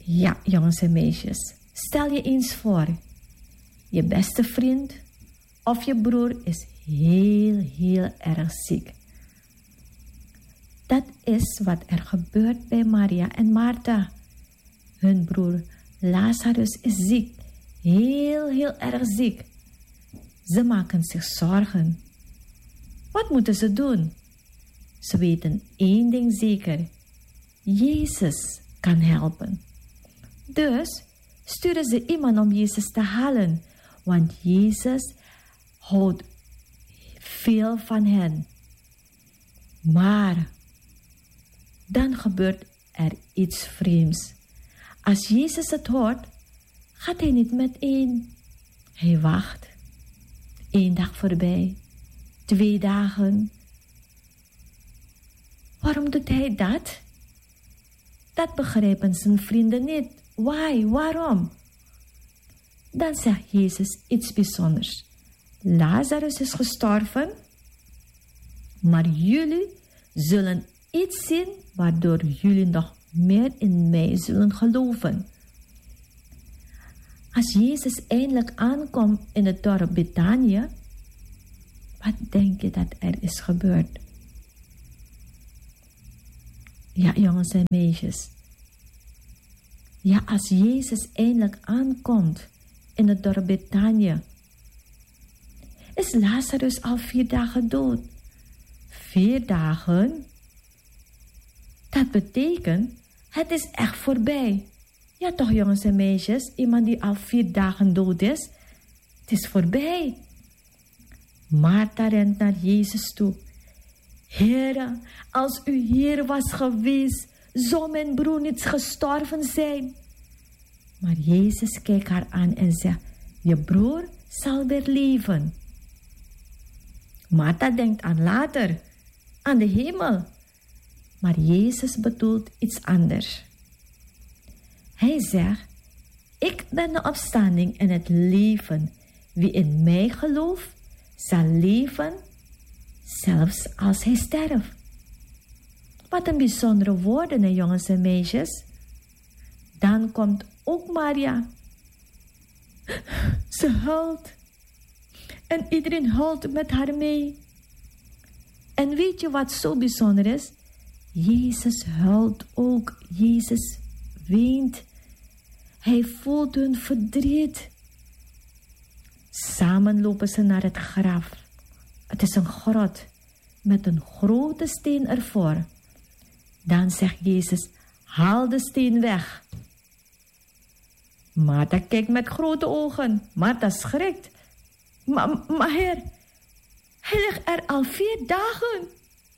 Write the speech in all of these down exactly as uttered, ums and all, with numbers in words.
Ja, jongens en meisjes. Stel je eens voor. Je beste vriend of je broer is heel, heel erg ziek. Dat is wat er gebeurt bij Maria en Martha. Hun broer Lazarus is ziek. Heel, heel erg ziek. Ze maken zich zorgen. Wat moeten ze doen? Ze weten één ding zeker. Jezus kan helpen. Dus sturen ze iemand om Jezus te halen. Want Jezus houdt veel van hen. Maar dan gebeurt er iets vreemds. Als Jezus het hoort, gaat hij niet meteen. Hij wacht. Eén dag voorbij. Twee dagen. Waarom doet hij dat? Dat begrijpen zijn vrienden niet. Why? Waarom? Dan zegt Jezus iets bijzonders. Lazarus is gestorven, maar jullie zullen iets zien waardoor jullie nog meer in mij zullen geloven. Als Jezus eindelijk aankomt in het dorp Betanië, wat denk je dat er is gebeurd? Ja, jongens en meisjes. Ja, als Jezus eindelijk aankomt in het dorp Betanië, is Lazarus al vier dagen dood. Vier dagen? Dat betekent, het is echt voorbij. Ja toch, jongens en meisjes, iemand die al vier dagen dood is, het is voorbij. Martha rent naar Jezus toe. Heere, als u hier was geweest, zou mijn broer niet gestorven zijn. Maar Jezus kijkt haar aan en zegt, je broer zal weer leven. Martha denkt aan later, aan de hemel. Maar Jezus bedoelt iets anders. Hij zegt, ik ben de opstanding en het leven. Wie in mij gelooft, zal leven, zelfs als hij sterft. Wat een bijzondere woorden, hè, jongens en meisjes. Dan komt ook Maria. Ze huilt. En iedereen huilt met haar mee. En weet je wat zo bijzonder is? Jezus huilt ook. Jezus weent. Hij voelt hun verdriet. Samen lopen ze naar het graf. Het is een grot met een grote steen ervoor. Dan zegt Jezus, haal de steen weg. Martha kijkt met grote ogen. Martha schrikt. Maar, maar heer, hij ligt er al vier dagen.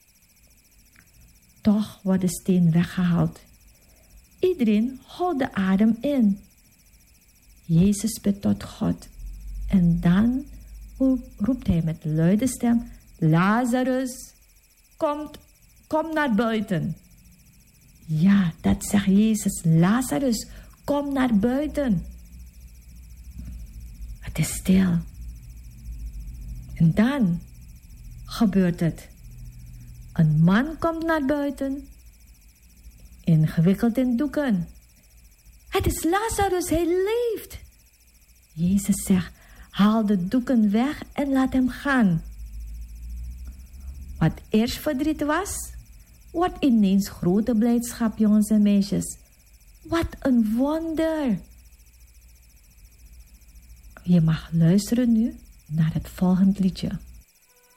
Toch wordt de steen weggehaald. Iedereen houdt de adem in. Jezus bidt tot God. En dan roept hij met luide stem, Lazarus, kom, kom naar buiten. Ja, dat zegt Jezus, Lazarus, kom naar buiten. Het is stil. En dan gebeurt het. Een man komt naar buiten, ingewikkeld in doeken. Het is Lazarus, hij leeft. Jezus zegt, haal de doeken weg en laat hem gaan. Wat eerst verdriet was, wordt ineens grote blijdschap, jongens en meisjes. Wat een wonder. Je mag luisteren nu naar het volgende liedje.